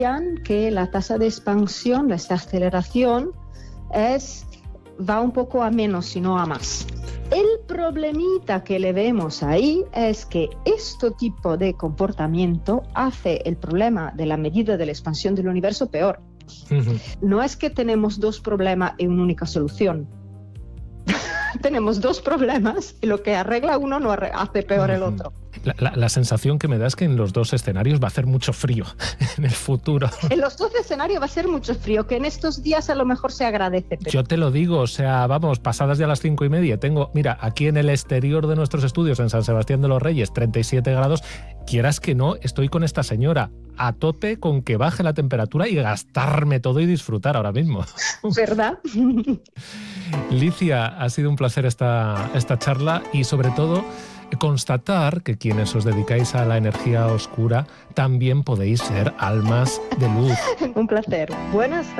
que la tasa de expansión, esta aceleración, va un poco a menos, sino a más. El problemita que le vemos ahí es que este tipo de comportamiento hace el problema de la medida de la expansión del universo peor. No es que tenemos dos problemas y una única solución. Tenemos dos problemas y lo que arregla uno no hace peor el otro. La sensación que me da es que en los dos escenarios va a hacer mucho frío en el futuro. En los dos escenarios va a ser mucho frío, que en estos días a lo mejor se agradece. Pero... Yo te lo digo, o sea, vamos, pasadas ya las 5:30, tengo, mira, aquí en el exterior de nuestros estudios en San Sebastián de los Reyes, 37 grados, quieras que no, estoy con esta señora a tope con que baje la temperatura y gastarme todo y disfrutar ahora mismo. ¿Verdad? Licia, ha sido un placer esta charla y sobre todo constatar que quienes os dedicáis a la energía oscura también podéis ser almas de luz. Un placer. Buenas tardes.